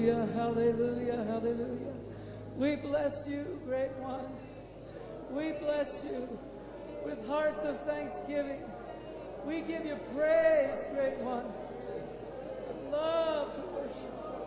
Hallelujah, hallelujah. We bless you, great one. We bless you with hearts of thanksgiving. We give you praise, great one. Love to worship.